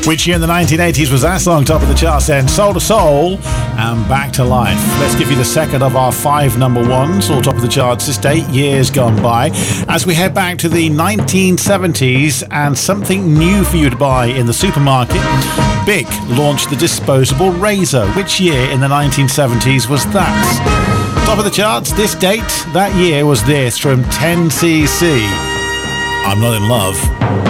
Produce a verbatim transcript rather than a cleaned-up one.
Which year in the nineteen eighties was that song top of the charts then? Soul to Soul and Back to Life. Let's give you the second of our five number ones, all top of the charts this day, years gone by, as we head back to the nineteen seventies and something new for you to buy in the supermarket. Bic launched the disposable razor. Which year in the nineteen seventies was that? Top of the charts this date, that year was this from ten C C. I'm Not in Love.